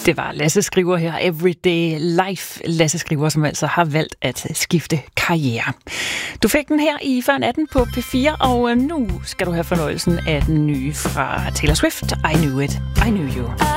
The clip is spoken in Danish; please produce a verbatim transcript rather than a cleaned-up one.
Det var Lasse Skriver her, Everyday Life. Lasse Skriver, som altså har valgt at skifte karriere. Du fik den her i før natten på P fire, og nu skal du have fornøjelsen af den nye fra Taylor Swift, I Knew It, I Knew You.